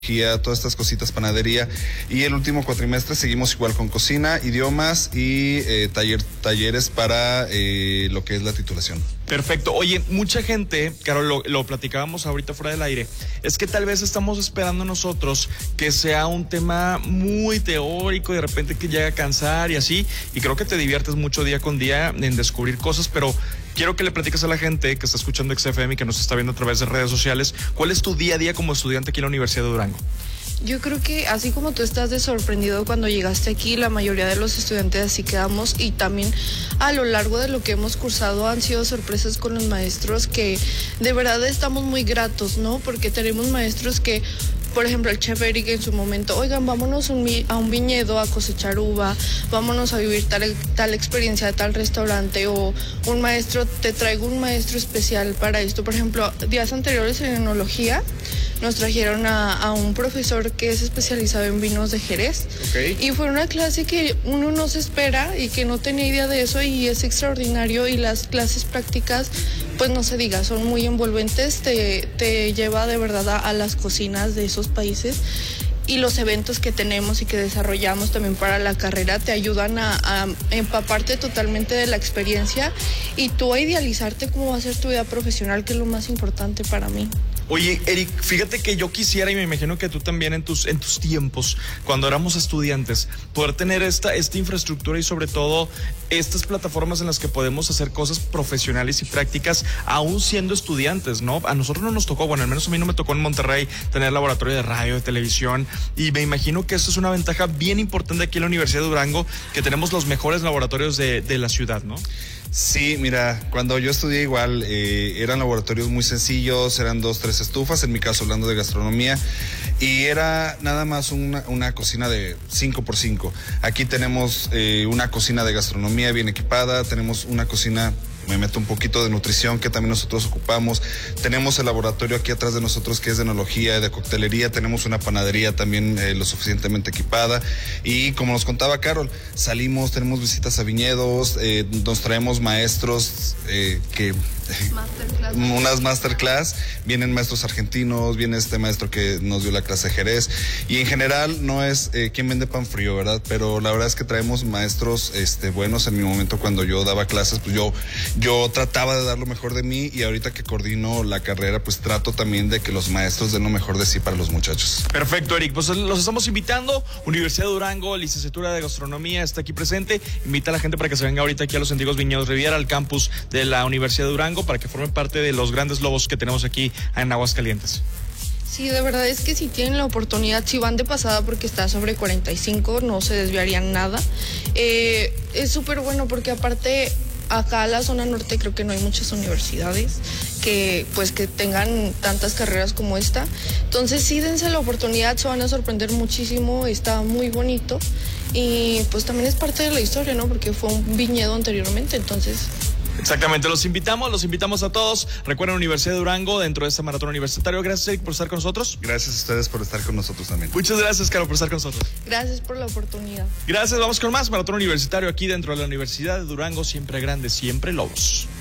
todas estas cositas, panadería, y el último cuatrimestre seguimos igual con cocina, idiomas y talleres para lo que es la titulación. Perfecto. Oye, mucha gente, Carol, lo platicábamos ahorita fuera del aire, es que tal vez estamos esperando nosotros que sea un tema muy teórico y de repente que llegue a cansar y así, y creo que te diviertes mucho día con día en descubrir cosas, pero quiero que le platiques a la gente que está escuchando XFM y que nos está viendo a través de redes sociales, ¿cuál es tu día a día como estudiante aquí en la Universidad de Durango? Yo creo que así como tú estás de sorprendido cuando llegaste aquí, la mayoría de los estudiantes así quedamos, y también a lo largo de lo que hemos cursado han sido sorpresas con los maestros que de verdad estamos muy gratos, ¿no? Porque tenemos maestros que, por ejemplo, el chef Eric en su momento, oigan, vámonos a un viñedo a cosechar uva, vámonos a vivir tal experiencia de tal restaurante, o un maestro, te traigo un maestro especial para esto. Por ejemplo, días anteriores en enología nos trajeron a un profesor que es especializado en vinos de Jerez. Okay. Y fue una clase que uno no se espera y que no tenía idea de eso, y es extraordinario, y las clases prácticas, pues no se diga, son muy envolventes, te lleva de verdad a las cocinas de esos países, y los eventos que tenemos y que desarrollamos también para la carrera te ayudan a empaparte totalmente de la experiencia y tú a idealizarte cómo va a ser tu vida profesional, que es lo más importante para mí. Oye, Eric, fíjate que yo quisiera, y me imagino que tú también en tus tiempos, cuando éramos estudiantes, poder tener esta infraestructura y sobre todo estas plataformas en las que podemos hacer cosas profesionales y prácticas aún siendo estudiantes, ¿no? A nosotros no nos tocó, bueno, al menos a mí no me tocó en Monterrey tener laboratorio de radio, de televisión, y me imagino que esto es una ventaja bien importante aquí en la Universidad de Durango, que tenemos los mejores laboratorios de la ciudad, ¿no? Sí, mira, cuando yo estudié igual, eran laboratorios muy sencillos, eran 2, 3 estufas, en mi caso hablando de gastronomía, y era nada más una cocina de 5x5. Aquí tenemos una cocina de gastronomía bien equipada, tenemos una cocina, me meto un poquito de nutrición que también nosotros ocupamos, tenemos el laboratorio aquí atrás de nosotros que es de enología, de coctelería, tenemos una panadería también lo suficientemente equipada, y como nos contaba Carol, salimos, tenemos visitas a viñedos, nos traemos maestros que... unas masterclass, vienen maestros argentinos, viene este maestro que nos dio la clase de Jerez, y en general no es quien vende pan frío, ¿verdad? Pero la verdad es que traemos maestros buenos. En mi momento cuando yo daba clases, pues yo trataba de dar lo mejor de mí, y ahorita que coordino la carrera, pues trato también de que los maestros den lo mejor de sí para los muchachos. Perfecto, Eric, pues los estamos invitando. Universidad de Durango, licenciatura de gastronomía está aquí presente. Invita a la gente para que se venga ahorita aquí a los antiguos viñedos Riviera, al campus de la Universidad de Durango, para que formen parte de los grandes lobos que tenemos aquí en Aguascalientes. Sí, de verdad es que si tienen la oportunidad, si van de pasada porque está sobre 45, no se desviarían nada. Es súper bueno porque aparte acá en la zona norte creo que no hay muchas universidades que tengan tantas carreras como esta. Entonces sí, dense la oportunidad, se van a sorprender muchísimo, está muy bonito, y pues también es parte de la historia, ¿no? Porque fue un viñedo anteriormente, entonces... Exactamente, los invitamos a todos. Recuerden, Universidad de Durango dentro de este maratón universitario. Gracias, Eric, por estar con nosotros. Gracias a ustedes por estar con nosotros también. Muchas gracias, Carol, por estar con nosotros. Gracias por la oportunidad. Gracias, vamos con más maratón universitario aquí dentro de la Universidad de Durango, siempre grande, siempre lobos.